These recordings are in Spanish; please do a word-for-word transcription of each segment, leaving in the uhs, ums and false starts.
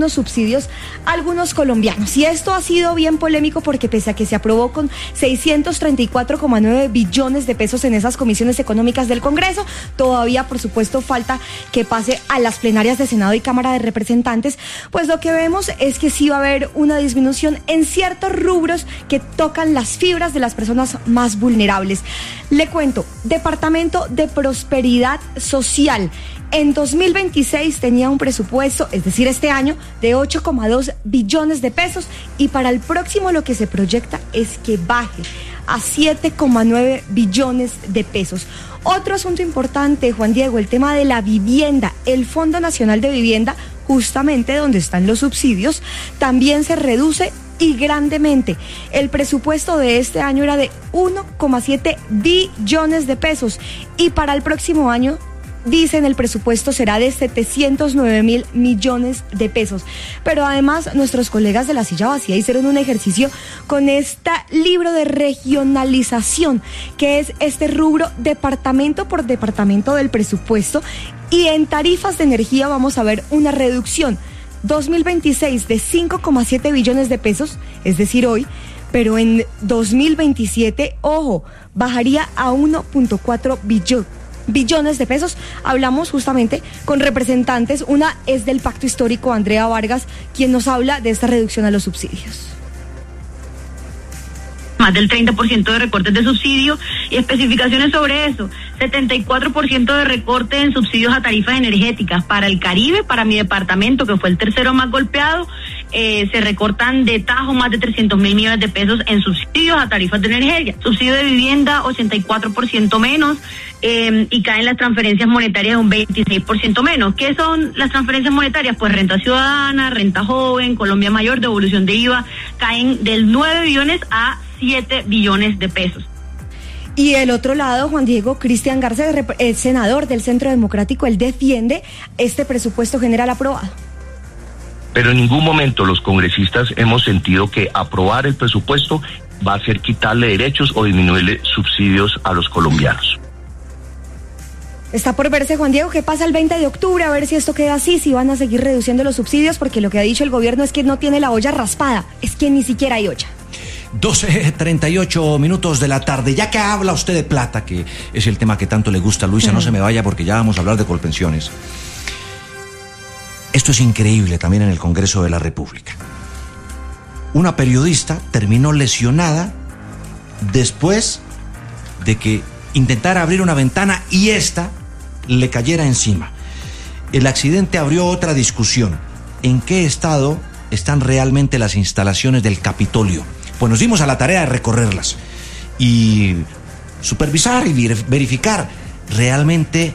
algunos subsidios a algunos colombianos. Y esto ha sido bien polémico porque pese a que se aprobó con seiscientos treinta y cuatro coma nueve billones de pesos en esas comisiones económicas del Congreso, todavía por supuesto falta que pase a las plenarias de Senado y Cámara de Representantes, pues lo que vemos es que sí va a haber una disminución en ciertos rubros que tocan las fibras de las personas más vulnerables. Le cuento, Departamento de Prosperidad Social en dos mil veintiséis tenía un presupuesto, es decir, este año, de ocho coma dos billones de pesos, y para el próximo lo que se proyecta es que baje a siete coma nueve billones de pesos. Otro asunto importante, Juan Diego, el tema de la vivienda. El Fondo Nacional de Vivienda, justamente donde están los subsidios, también se reduce y grandemente. El presupuesto de este año era de uno coma siete billones de pesos y para el próximo año dicen el presupuesto será de setecientos nueve mil millones de pesos. Pero además nuestros colegas de La Silla Vacía hicieron un ejercicio con este libro de regionalización, que es este rubro departamento por departamento del presupuesto, y en tarifas de energía vamos a ver una reducción dos mil veintiséis de cinco coma siete billones de pesos, es decir, hoy, pero en dos mil veintisiete, ojo, bajaría a uno coma cuatro billones. billones de pesos. Hablamos justamente con representantes, una es del Pacto Histórico, Andrea Vargas, quien nos habla de esta reducción a los subsidios. Más del treinta por ciento de recortes de subsidio y especificaciones sobre eso. setenta y cuatro por ciento de recorte en subsidios a tarifas energéticas. Para el Caribe, para mi departamento, que fue el tercero más golpeado, eh, se recortan de tajo más de trescientos mil millones de pesos en subsidios a tarifas de energía. Subsidio de vivienda, ochenta y cuatro por ciento menos, eh, y caen las transferencias monetarias un veintiséis por ciento menos. ¿Qué son las transferencias monetarias? Pues renta ciudadana, renta joven, Colombia Mayor, devolución de I V A, caen del nueve billones a siete billones de pesos. Y el otro lado, Juan Diego, Cristian Garza, el senador del Centro Democrático, él defiende este presupuesto general aprobado. Pero en ningún momento los congresistas hemos sentido que aprobar el presupuesto va a ser quitarle derechos o disminuirle subsidios a los colombianos. Está por verse, Juan Diego, qué pasa el veinte de octubre, a ver si esto queda así, si van a seguir reduciendo los subsidios, porque lo que ha dicho el gobierno es que no tiene la olla raspada, es que ni siquiera hay olla. doce treinta y ocho minutos de la tarde. Ya que habla usted de plata, que es el tema que tanto le gusta a Luisa, uh-huh. No se me vaya porque ya vamos a hablar de Colpensiones. Esto es increíble también en el Congreso de la República. Una periodista terminó lesionada después de que intentara abrir una ventana y esta le cayera encima. El accidente abrió otra discusión. ¿En qué estado están realmente las instalaciones del Capitolio? Pues nos dimos a la tarea de recorrerlas y supervisar y verificar. Realmente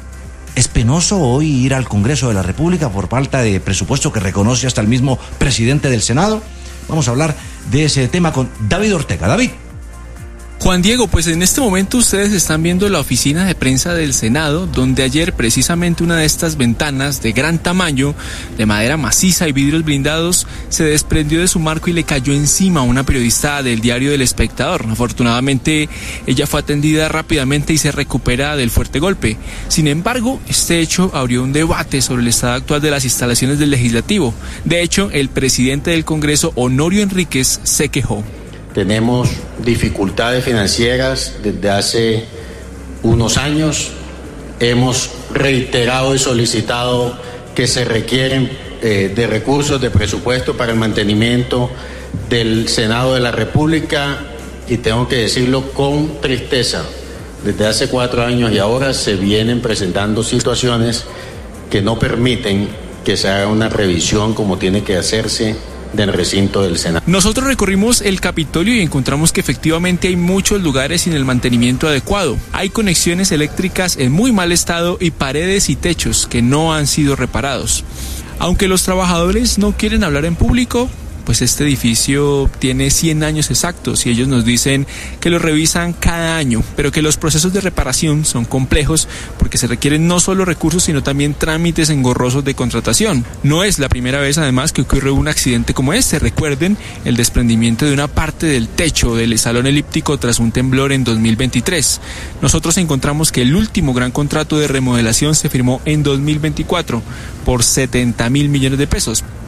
es penoso hoy ir al Congreso de la República por falta de presupuesto que reconoce hasta el mismo presidente del Senado. Vamos a hablar de ese tema con David Ortega. David. Juan Diego, pues en este momento ustedes están viendo la oficina de prensa del Senado, donde ayer precisamente una de estas ventanas de gran tamaño, de madera maciza y vidrios blindados, se desprendió de su marco y le cayó encima a una periodista del diario El Espectador. Afortunadamente, ella fue atendida rápidamente y se recupera del fuerte golpe. Sin embargo, este hecho abrió un debate sobre el estado actual de las instalaciones del Legislativo. De hecho, el presidente del Congreso, Honorio Enríquez, se quejó. Tenemos dificultades financieras desde hace unos años. Hemos reiterado y solicitado que se requieren eh, de recursos de presupuesto para el mantenimiento del Senado de la República, y tengo que decirlo con tristeza. Desde hace cuatro años y ahora se vienen presentando situaciones que no permiten que se haga una revisión como tiene que hacerse del recinto del Senado. Nosotros recorrimos el Capitolio y encontramos que efectivamente hay muchos lugares sin el mantenimiento adecuado. Hay conexiones eléctricas en muy mal estado y paredes y techos que no han sido reparados. Aunque los trabajadores no quieren hablar en público, pues este edificio tiene cien años exactos y ellos nos dicen que lo revisan cada año, pero que los procesos de reparación son complejos porque se requieren no solo recursos sino también trámites engorrosos de contratación. No es la primera vez además que ocurre un accidente como este. Recuerden el desprendimiento de una parte del techo del salón elíptico tras un temblor en dos mil veintitrés. Nosotros encontramos que el último gran contrato de remodelación se firmó en dos mil veinticuatro por setenta mil millones de pesos.